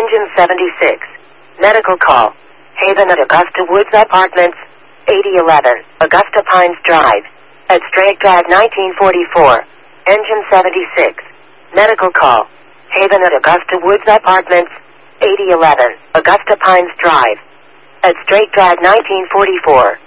Engine 76. Medical call. Haven at Augusta Woods Apartments, 8011, Augusta Pines Drive. At Straight Drive 1944. Engine 76. Medical call. Haven at Augusta Woods Apartments, 8011, Augusta Pines Drive. At Straight Drive 1944.